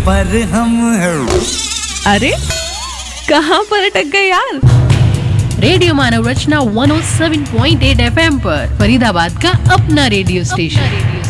पर हम। अरे कहाँ पर अटक गए यार? रेडियो मानव रचना 107.8 FM पर फरीदाबाद का अपना रेडियो स्टेशन।